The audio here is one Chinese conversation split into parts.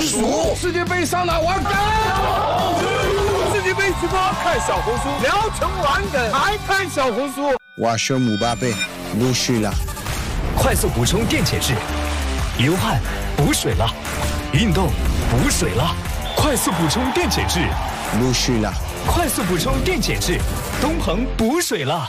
鼠。世界杯上哪玩梗？世界杯直播看小红书，聊成玩梗还看小红书。 我是姆巴佩，不是了。 快速补充电解质，流汗补水了，运动补水了，快速补充电解质， 不是了。 快速补充电解质，东鹏补水了。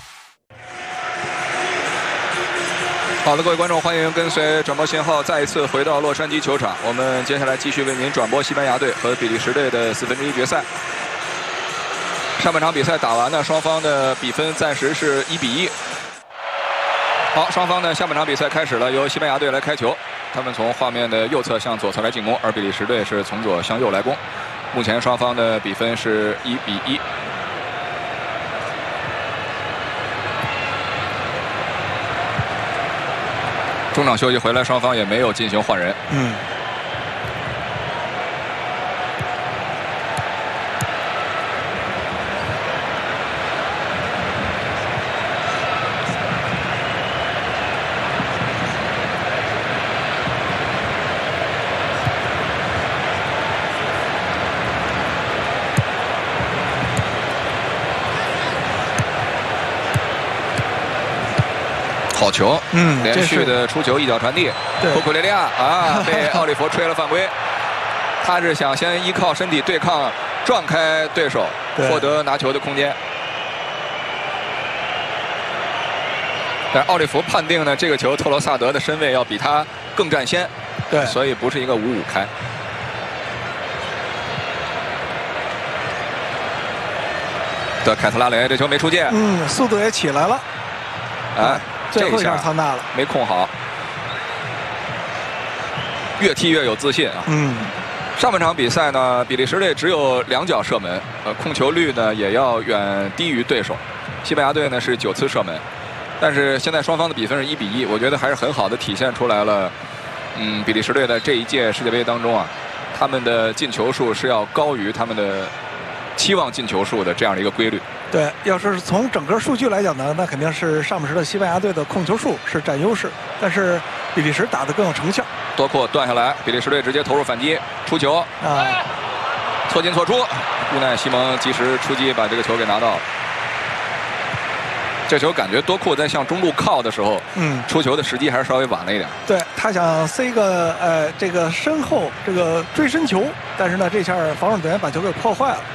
好的，各位观众，欢迎跟随转播信号再一次回到洛杉矶球场。我们接下来继续为您转播西班牙队和比利时队的1/4决赛。上半场比赛打完呢，双方的比分暂时是1比1。好，双方的下半场比赛开始了，由西班牙队来开球，他们从画面的右侧向左侧来进攻，而比利时队是从左向右来攻。目前双方的比分是1比1。 中场休息回来，双方也没有进行换人。好球，连续的出球，一脚传递，库库雷利亚啊，被奥利弗吹了犯规。他是想先依靠身体对抗，撞开对手，获得拿球的空间。但奥利弗判定呢，这个球特罗萨德的身位要比他更占先， 对， 所以不是一个5-5开。德凯特拉雷这球没出界， 速度也起来了， 哎。 最后一下仓大了， 没控好，越踢越有自信啊。上半场比赛呢，比利时队只有2脚射门，控球率呢也要远低于对手。西班牙队呢是9次射门，但是现在双方的比分是1比1，我觉得还是很好的体现出来了。比利时队在这一届世界杯当中啊，他们的进球数是要高于他们的期望进球数的这样的一个规律。 对，要是从整个数据来讲呢，那肯定是上半时的西班牙队的控球数是占优势，但是比利时打得更有成效。 多库断下来，比利时队直接投入反击，出球错进错出，无奈西蒙及时出击把这个球给拿到了。这球感觉多库在向中路靠的时候，出球的时机还是稍微晚了一点。 对他想塞个这个身后这个追身球，但是呢这下防守队员把球给破坏了。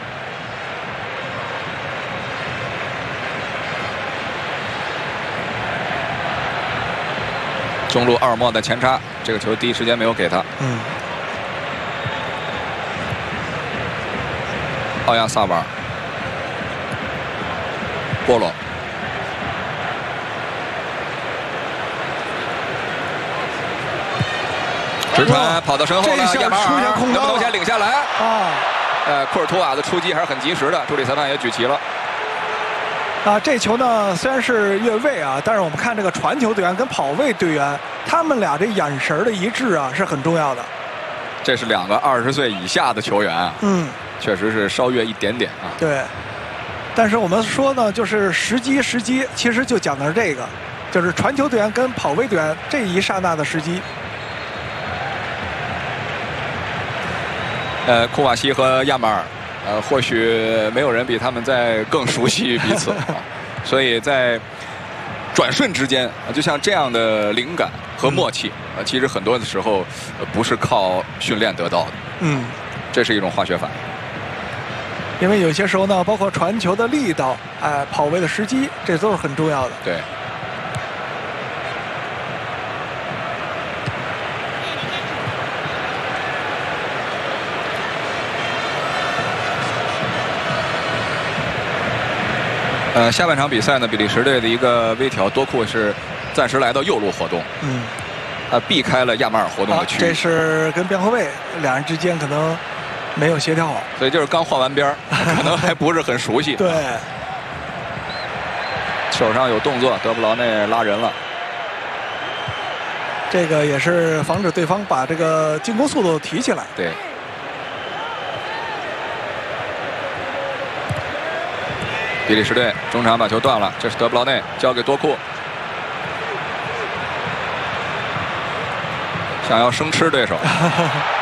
中路奥尔莫的前插，这个球第一时间没有给他。奥亚萨瓦尔，波罗，直传跑到身后了，亚马尔能不能先领下来？库尔图瓦的出击还是很及时的，助理裁判也举旗了。 这球呢虽然是越位啊，但是我们看这个传球队员跟跑位队员，他们俩这眼神的一致啊是很重要的。 这是2个20岁以下的球员啊，确实是稍越一点点啊。 对，但是我们说呢，就是时机，其实就讲的是这个，就是传球队员跟跑位队员这一刹那的时机。 库瓦西和亚马尔。 或许没有人比他们在更熟悉彼此，所以在转瞬之间，就像这样的灵感和默契，其实很多的时候不是靠训练得到的，这是一种化学反应。 因为有些时候呢，包括传球的力道，跑位的时机，这都是很重要的。 对。 下半场比赛呢，比利时队的一个微调，多库是暂时来到右路活动，避开了亚马尔活动的区域。 这是跟边后卫2人之间可能没有协调好， 所以就是刚换完边可能还不是很熟悉。 对， 手上有动作，德布劳内拉人了。 这个也是防止对方把这个进攻速度提起来。 对。 比利时队中场把球断了，这是德布劳内交给多库，想要生吃对手。